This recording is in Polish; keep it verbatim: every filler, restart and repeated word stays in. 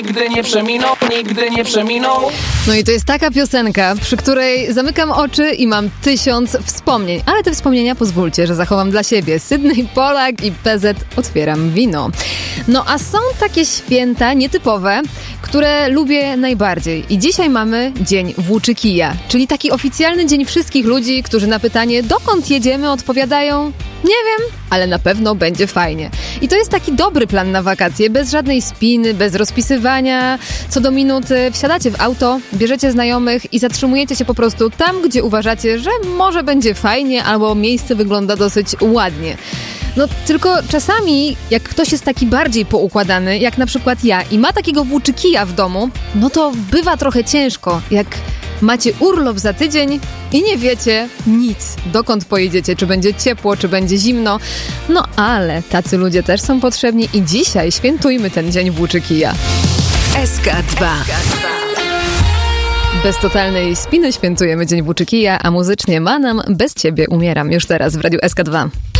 Nigdy nie przeminął, nigdy nie przeminął. No i to jest taka piosenka, przy której zamykam oczy i mam tysiąc wspomnień. Ale te wspomnienia pozwólcie, że zachowam dla siebie. Sydney Pollack i P Z Otwieram wino. No a są takie święta nietypowe, które lubię najbardziej. I dzisiaj mamy Dzień Włóczy Kija, czyli taki oficjalny dzień wszystkich ludzi, którzy na pytanie, dokąd jedziemy, odpowiadają: nie wiem, ale na pewno będzie fajnie. I to jest taki dobry plan na wakacje, bez żadnej spiny, bez rozpisywania. Co do minuty wsiadacie w auto, bierzecie znajomych i zatrzymujecie się po prostu tam, gdzie uważacie, że może będzie fajnie albo miejsce wygląda dosyć ładnie. No tylko czasami, jak ktoś jest taki bardziej poukładany, jak na przykład ja, i ma takiego włóczykija w domu, no to bywa trochę ciężko, jak macie urlop za tydzień i nie wiecie nic, dokąd pojedziecie, czy będzie ciepło, czy będzie zimno. No ale tacy ludzie też są potrzebni i dzisiaj świętujmy ten dzień włóczykija. S K dwa. Bez totalnej spiny świętujemy dzień włóczykija, a muzycznie Manam, Bez ciebie umieram już teraz w Radiu S K dwa.